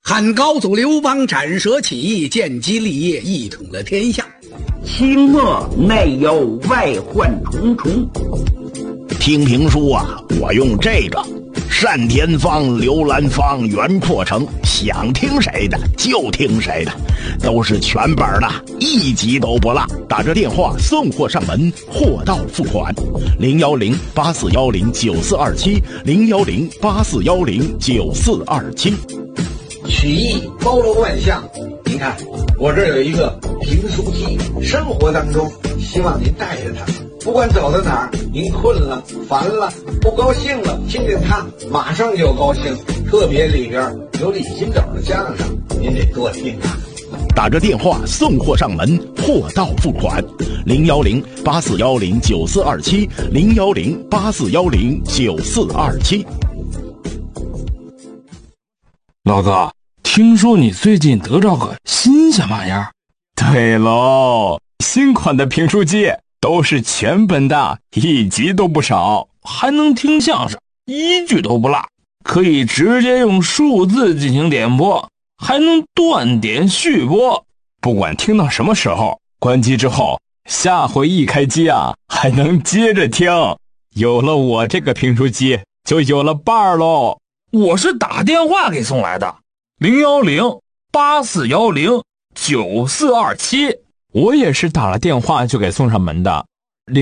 汉高祖刘邦斩蛇起义，建基立业，一统了天下。 清末内忧外患重重。 听评书啊，我用这个单田芳、刘兰芳、袁阔成，想听谁的就听谁的，都是全本的，一集都不落。打着电话送货上门，货到付款。010-8410-9427 010-8410-9427。 曲艺包罗万象，您看我这有一个评书机，生活当中希望您带着它，不管走到哪儿，您困了、烦了、不高兴了，听见它马上就高兴。特别里边有李金斗的相声，您得多听啊。 打着电话送货上门，货到付款。010-8410-9427 010-8410-9427。 老哥，听说你最近得着个新鲜玩意儿？ 对喽，新款的评书机都是全本的，一集都不少， 还能听相声，一句都不落，可以直接用数字进行点播，还能断点续播。 不管听到什么时候，关机之后，下回一开机啊，还能接着听。有了我这个评书机，就有了伴儿喽。 我是打电话给送来的，010-8410-9427。 我也是打了电话就给送上门的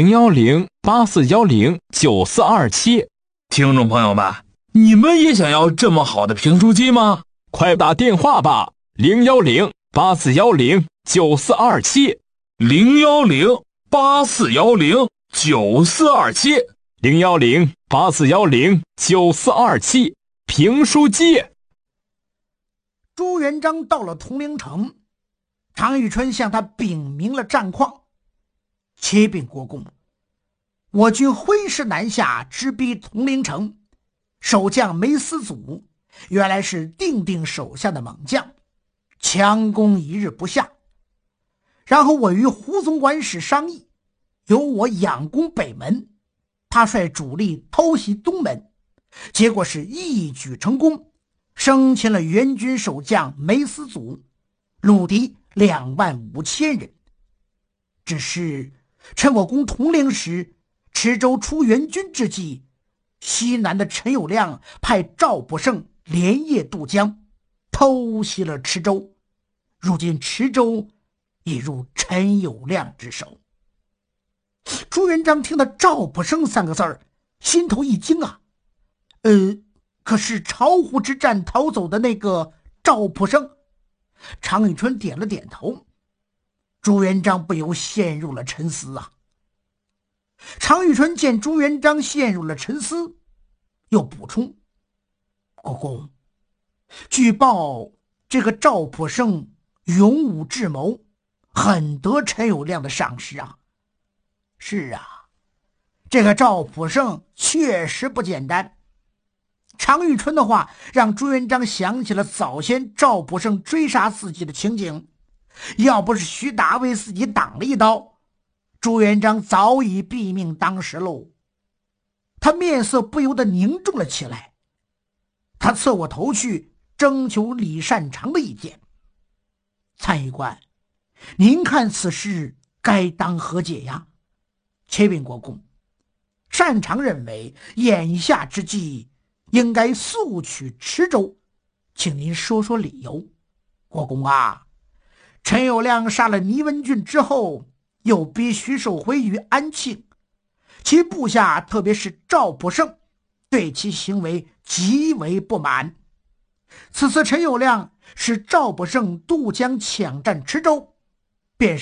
，010-8410-9427。 听众朋友们，你们也想要这么好的评书机吗？ 快打电话吧，010-8410-9427 010-8410-9427 010-8410-9427。评书机。 朱元璋到了铜陵城，常遇春向他禀明了战况。启禀国公，我军挥师南下，直逼铜陵城，守将梅思祖原来是定定手下的猛将，强攻一日不下。然后我与胡总管使商议，由我仰攻北门，他率主力偷袭东门，结果是一举成功，生擒了援军守将梅思祖，虏敌25000人。只是趁我攻铜陵时，池州出援军之际，西南的陈友谅派赵卜胜连夜渡江，偷袭了池州。如今池州已入陈友谅之手。朱元璋听到赵卜胜3个字儿，心头一惊啊。可是巢湖之战逃走的那个赵卜胜？常遇春点了点头。朱元璋不由陷入了沉思啊。常遇春见朱元璋陷入了沉思，又补充：国公，据报这个赵卜胜勇武智谋，很得陈友谅的赏识啊。是啊，这个赵卜胜确实不简单。常遇春的话让朱元璋想起了早先赵卜胜追杀自己的情景，要不是徐达为自己挡了一刀，朱元璋早已毙命当时喽。他面色不由得凝重了起来，他侧过头去征求李善长的意见。参议官，您看此事该当何解呀？启禀国公，善长认为眼下之计应该速取池州，请您说说理由。国公啊，陈友谅杀了倪文俊之后，又逼徐守辉于安庆，其部下特别是赵卜胜对其行为极为不满。此次陈友谅使赵卜胜渡江抢占池州，